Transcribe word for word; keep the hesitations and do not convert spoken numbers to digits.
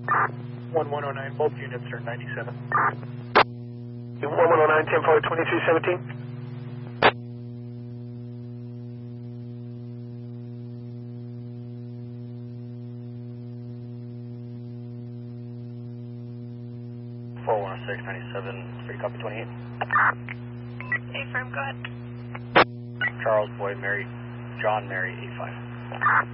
one one oh nine, both units are ninety-seven. one one oh nine, ten forward, twenty-three seventeen. four one six, ninety-seven, three, copy twenty-eight. Hey, firm, go ahead. Charles, Boy, Mary, John, Mary, eight five.